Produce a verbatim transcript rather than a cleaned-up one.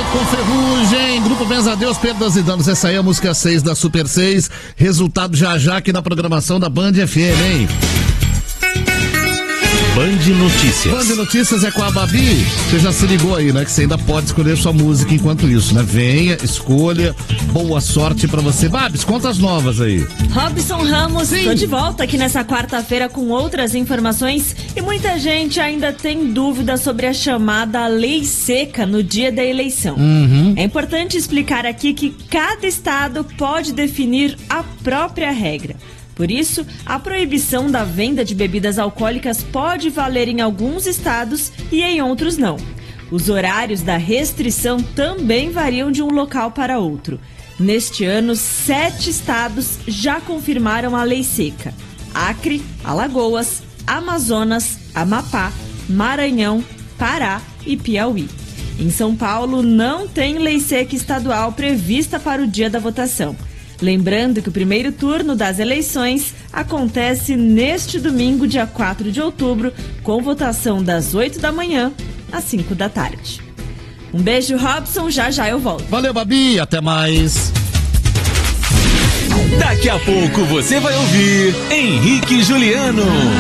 junto com Ferrugem, Grupo Benza Deus, Perdas e Danos. Essa aí é a música seis da Super seis. Resultado já já aqui na programação da Band F M, hein? Band Notícias. Band Notícias é com a Babi. Você já se ligou aí, né? Que você ainda pode escolher sua música enquanto isso, né? Venha, escolha. Boa sorte pra você. Babs, conta as novas aí. Robson Ramos, tô de volta aqui nessa quarta-feira com outras informações. E muita gente ainda tem dúvida sobre a chamada lei seca no dia da eleição. Uhum. É importante explicar aqui que cada estado pode definir a própria regra. Por isso, a proibição da venda de bebidas alcoólicas pode valer em alguns estados e em outros não. Os horários da restrição também variam de um local para outro. Neste ano, sete estados já confirmaram a lei seca: Acre, Alagoas, Amazonas, Amapá, Maranhão, Pará e Piauí. Em São Paulo, não tem lei seca estadual prevista para o dia da votação. Lembrando que o primeiro turno das eleições acontece neste domingo, dia quatro de outubro, com votação das oito da manhã às cinco da tarde. Um beijo, Robson, já já eu volto. Valeu, Babi, até mais. Daqui a pouco você vai ouvir Henrique e Juliano.